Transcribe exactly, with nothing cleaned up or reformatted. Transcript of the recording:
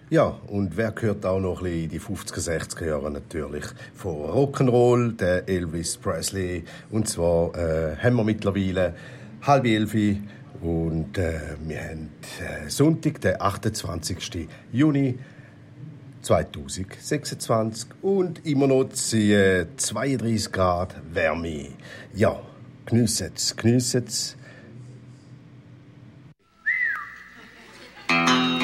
Ja, und wer gehört auch noch ein bisschen in die fünfziger, sechziger Jahre natürlich von Rock'n'Roll, der Elvis Presley. Und zwar äh, haben wir mittlerweile halb elf und äh, wir haben äh, Sonntag, den achtundzwanzigsten Juni zweitausendsechsundzwanzig und immer noch äh, zweiunddreißig Grad Wärme. Ja, geniessen's, geniessen's.